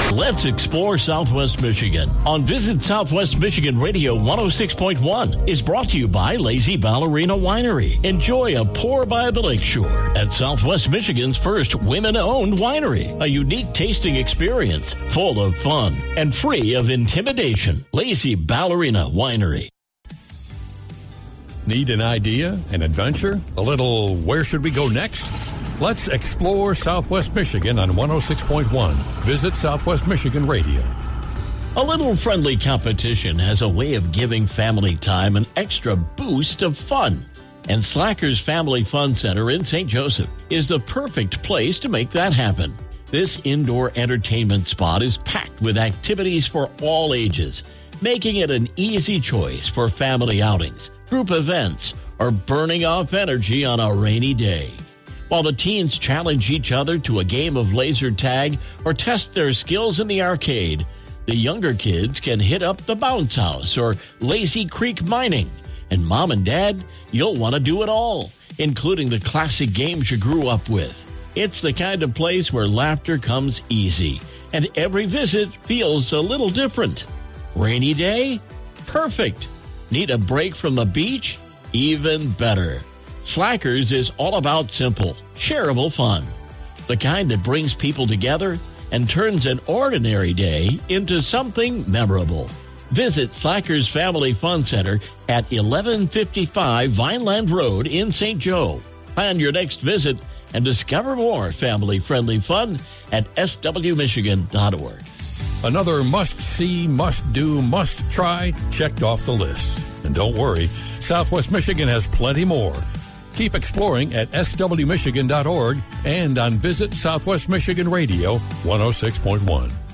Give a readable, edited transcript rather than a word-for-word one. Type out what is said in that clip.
Let's explore Southwest Michigan on Visit Southwest Michigan Radio 106.1 is brought to you by Lazy Ballerina Winery. Enjoy a pour by the lakeshore at Southwest Michigan's first women-owned winery. A unique tasting experience full of fun and free of intimidation. Lazy Ballerina Winery. Need an idea, an adventure, a little where should we go next? Let's explore Southwest Michigan on 106.1. Visit Southwest Michigan Radio. A little friendly competition has a way of giving family time an extra boost of fun. And Slackers Family Fun Center in St. Joseph is the perfect place to make that happen. This indoor entertainment spot is packed with activities for all ages, making it an easy choice for family outings, group events, or burning off energy on a rainy day. While the teens challenge each other to a game of laser tag or test their skills in the arcade, the younger kids can hit up the bounce house or Lazy Creek mining. And Mom and Dad, you'll want to do it all, including the classic games you grew up with. It's the kind of place where laughter comes easy, and every visit feels a little different. Rainy day? Perfect. Need a break from the beach? Even better. Slackers is all about simple, shareable fun. The kind that brings people together and turns an ordinary day into something memorable. Visit Slackers Family Fun Center at 1155 Vineland Road in St. Joe. Plan your next visit and discover more family-friendly fun at swmichigan.org. Another must-see, must-do, must-try checked off the list. And don't worry, Southwest Michigan has plenty more. Keep exploring at swmichigan.org and on Visit Southwest Michigan Radio 106.1.